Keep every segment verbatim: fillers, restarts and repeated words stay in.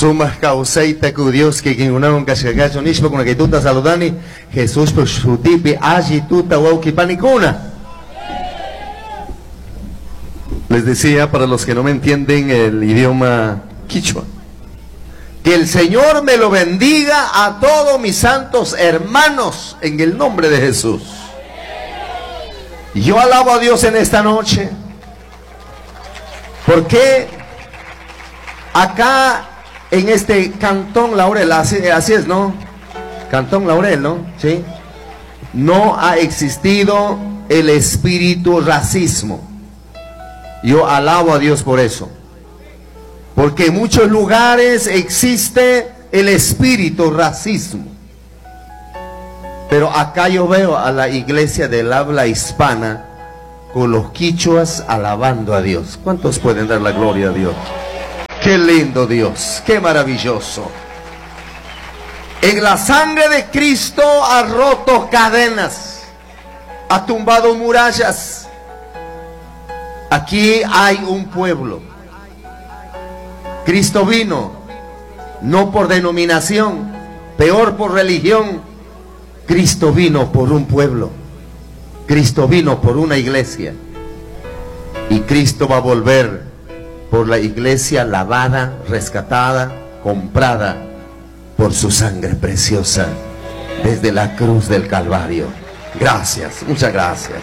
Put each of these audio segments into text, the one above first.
Sumas causeita que Dios que quien una un cascagacho nishpa con que tú estás saludani Jesús por su tipi allí tú ta wauki panicuna. Les decía, para los que no me entienden el idioma quichua, que el Señor me lo bendiga a todos mis santos hermanos en el nombre de Jesús. Yo alabo a Dios en esta noche porque acá en este Cantón Laurel, así, así es, ¿no? Cantón Laurel, ¿no? Sí. No ha existido el espíritu racismo. Yo alabo a Dios por eso. Porque en muchos lugares existe el espíritu racismo. Pero acá yo veo a la iglesia del habla hispana con los quichuas alabando a Dios. ¿Cuántos pueden dar la gloria a Dios? Qué lindo Dios, qué maravilloso. En la sangre de Cristo ha roto cadenas, ha tumbado murallas. Aquí hay un pueblo. Cristo vino, no por denominación, peor por religión. Cristo vino por un pueblo. Cristo vino por una iglesia. Y Cristo va a volver por la iglesia lavada, rescatada, comprada por su sangre preciosa desde la cruz del Calvario. Gracias, muchas gracias.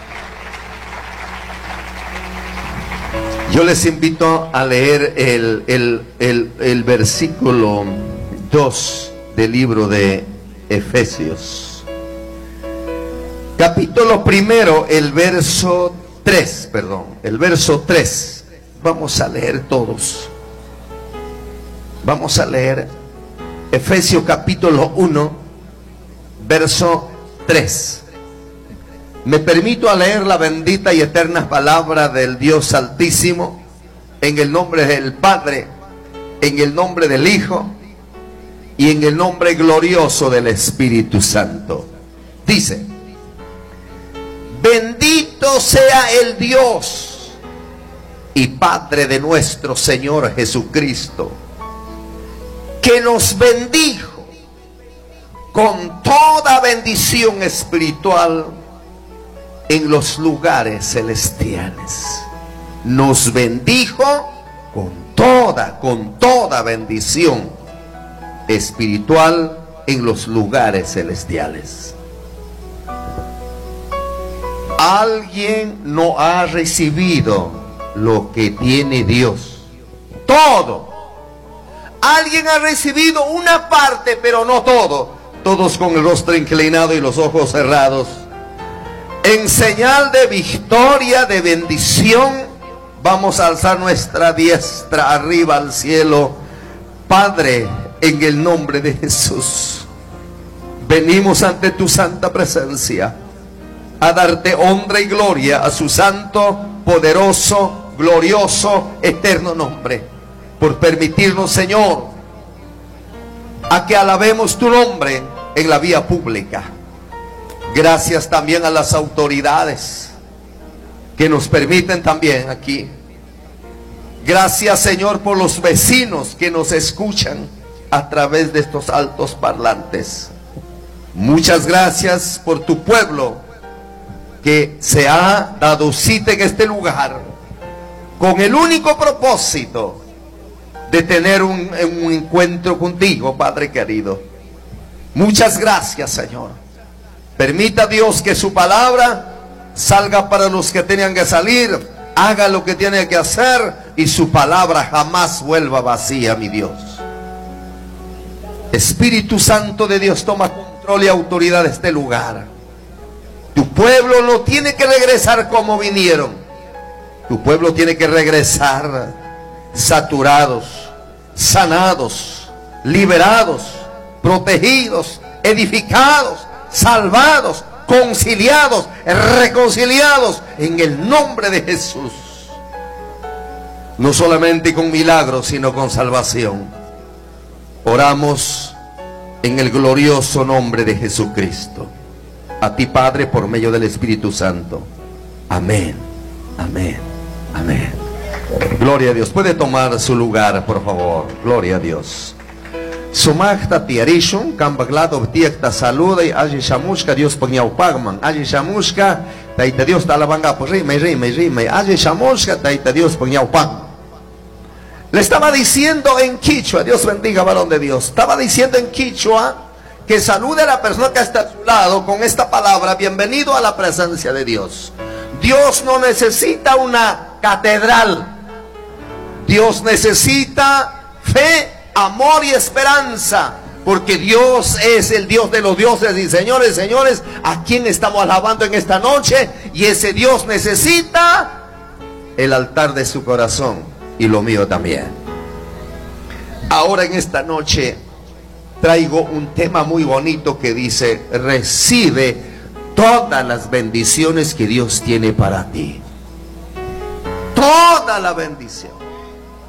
Yo les invito a leer el, el, el, el versículo dos del libro de Efesios. Capítulo primero, el verso tres, perdón, el verso tres. Vamos a leer todos. Vamos a leer Efesios capítulo uno, verso tres. Me permito a leer la bendita y eterna palabra del Dios Altísimo, en el nombre del Padre, en el nombre del Hijo y en el nombre glorioso del Espíritu Santo. Dice: bendito sea el Dios y Padre de nuestro Señor Jesucristo, que nos bendijo con toda bendición espiritual en los lugares celestiales. Nos bendijo con toda, con toda bendición espiritual en los lugares celestiales. Alguien no ha recibido lo que tiene Dios. Todo. Alguien ha recibido una parte, pero no todo. Todos con el rostro inclinado y los ojos cerrados, en señal de victoria, de bendición, vamos a alzar nuestra diestra arriba al cielo. Padre, en el nombre de Jesús, venimos ante tu santa presencia a darte honra y gloria a su santo, poderoso, glorioso, eterno nombre, por permitirnos, Señor, a que alabemos tu nombre en la vía pública. Gracias también a las autoridades que nos permiten también aquí. Gracias, Señor, por los vecinos que nos escuchan a través de estos altos parlantes. Muchas gracias por tu pueblo que se ha dado cita en este lugar con el único propósito de tener un, un encuentro contigo, Padre querido. Muchas gracias, Señor. Permita, Dios, que su palabra salga para los que tenían que salir, haga lo que tiene que hacer y su palabra jamás vuelva vacía, mi Dios. Espíritu Santo de Dios, toma control y autoridad de este lugar. Tu pueblo no tiene que regresar como vinieron. Tu pueblo tiene que regresar saturados, sanados, liberados, protegidos, edificados, salvados, conciliados, reconciliados en el nombre de Jesús. No solamente con milagros, sino con salvación. Oramos en el glorioso nombre de Jesucristo. A ti, Padre, por medio del Espíritu Santo. Amén, amén, amén. Gloria a Dios. Puede tomar su lugar, por favor. Gloria a Dios. Sumachta tiarishun, cambaglado tiekta saluda y allí shamushka Dios pagñau pagman. Allí shamushka, taita Dios talabanga por rime, rime, rime. Allí shamushka, taita Dios pagñau pagman. Le estaba diciendo en quichua, Dios bendiga varón de Dios. Estaba diciendo en quichua que salude a la persona que está a su lado con esta palabra: bienvenido a la presencia de Dios. Dios no necesita una catedral. Dios necesita fe, amor y esperanza, porque Dios es el Dios de los dioses. Y señores, señores, ¿a quién estamos alabando en esta noche? Y ese Dios necesita el altar de su corazón, y lo mío también. Ahora en esta noche traigo un tema muy bonito que dice: recibe todas las bendiciones que Dios tiene para ti. Toda la bendición.